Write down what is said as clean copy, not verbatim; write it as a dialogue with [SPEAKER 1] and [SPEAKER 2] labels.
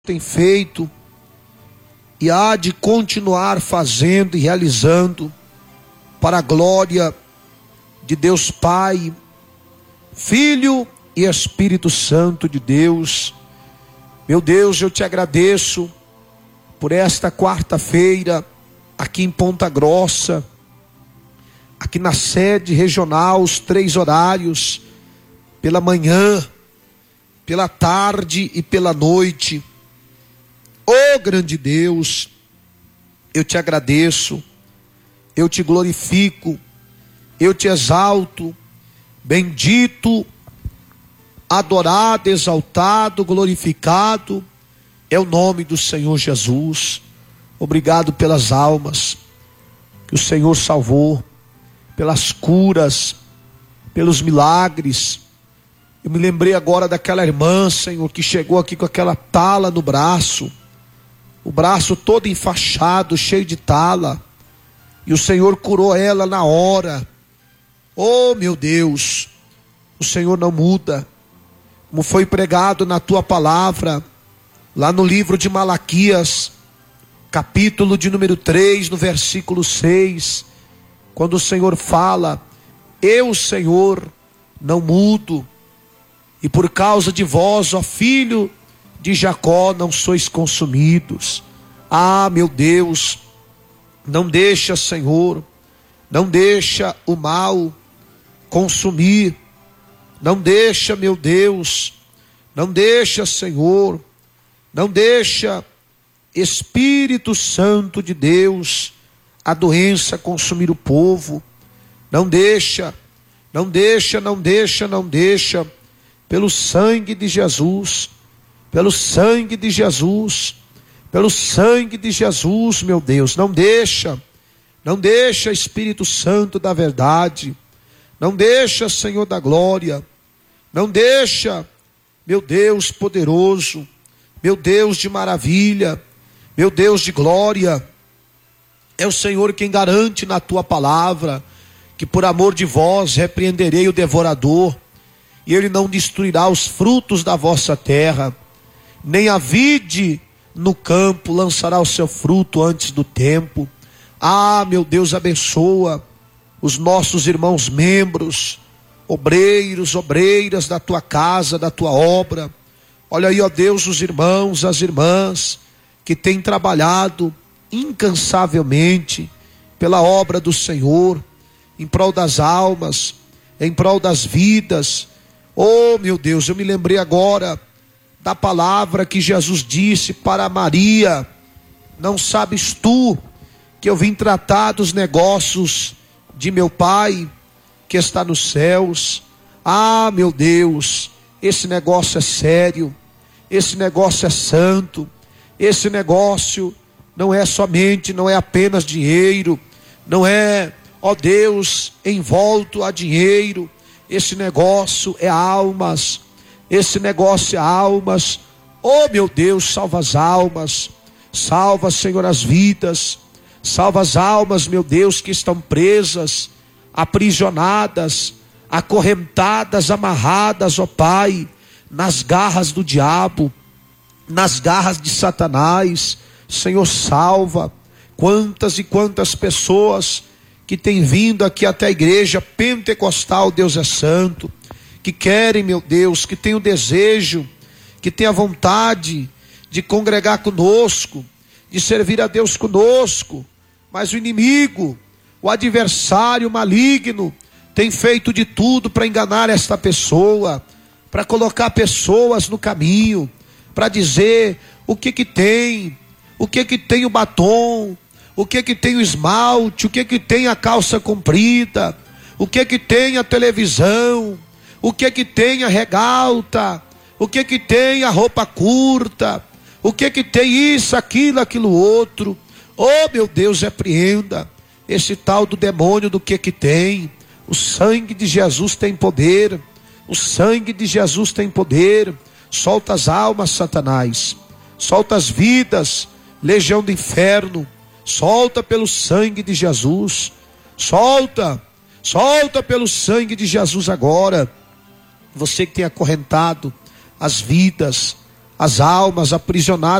[SPEAKER 1] tem feito e há de continuar fazendo e realizando para a glória de Deus Pai, Filho e Espírito Santo de Deus. Meu Deus, eu te agradeço por esta quarta-feira aqui em Ponta Grossa, aqui na sede regional, os 3 horários, pela manhã, pela tarde e pela noite. Oh, grande Deus, eu te agradeço, eu te glorifico, eu te exalto, bendito, adorado, exaltado, glorificado é o nome do Senhor Jesus. Obrigado pelas almas que o Senhor salvou, pelas curas, pelos milagres. Eu me lembrei agora daquela irmã, Senhor, que chegou aqui com aquela tala no braço, o braço todo enfaixado, cheio de tala, e o Senhor curou ela na hora. Oh, meu Deus, o Senhor não muda, como foi pregado na tua palavra, lá no livro de Malaquias, capítulo de número 3, no versículo 6, quando o Senhor fala: eu, Senhor, não mudo, e por causa de vós, ó filho de Jacó, não sois consumidos. Ah, meu Deus, não deixa, Senhor, não deixa o mal consumir, não deixa, meu Deus, não deixa, Senhor, não deixa, Espírito Santo de Deus, a doença consumir o povo. Não deixa, não deixa, não deixa, não deixa, pelo sangue de Jesus, pelo sangue de Jesus, pelo sangue de Jesus, meu Deus, não deixa, Espírito Santo da verdade, não deixa, Senhor da glória, não deixa, meu Deus poderoso, meu Deus de maravilha, meu Deus de glória. É o Senhor quem garante na tua palavra que por amor de vós repreenderei o devorador, e ele não destruirá os frutos da vossa terra, nem a vide no campo lançará o seu fruto antes do tempo. Ah, meu Deus, abençoa os nossos irmãos membros, obreiros, obreiras da tua casa, da tua obra. Olha aí, ó Deus, os irmãos, as irmãs que têm trabalhado incansavelmente pela obra do Senhor, em prol das almas, em prol das vidas. Oh, meu Deus, eu me lembrei agora da palavra que Jesus disse para Maria: não sabes tu que eu vim tratar dos negócios de meu Pai que está nos céus? Ah, meu Deus, esse negócio é sério, esse negócio é santo, esse negócio não é somente, não é apenas dinheiro, não é, ó Deus, envolto a dinheiro. Esse negócio é almas, esse negócio é almas. Oh, meu Deus, salva as almas, salva, Senhor, as vidas, salva as almas, meu Deus, que estão presas, aprisionadas, acorrentadas, amarradas, ó Pai, nas garras do diabo, nas garras de Satanás. Senhor, salva. Quantas e quantas pessoas que têm vindo aqui até a igreja pentecostal Deus é Santo, que querem, meu Deus, que têm o desejo, que têm a vontade de congregar conosco, de servir a Deus conosco, mas o inimigo, o adversário maligno, tem feito de tudo para enganar esta pessoa, para colocar pessoas no caminho, para dizer o que tem, o que tem o batom, o que tem o esmalte, o que tem a calça comprida, o que tem a televisão, o que tem a regalta, o que tem a roupa curta, o que tem isso, aquilo, outro. Oh, meu Deus, repreenda esse tal do demônio do que tem. O sangue de Jesus tem poder, o sangue de Jesus tem poder. Solta as almas, Satanás, solta as vidas, legião do inferno, solta pelo sangue de Jesus, solta pelo sangue de Jesus agora. Você que tem acorrentado as vidas, as almas aprisionadas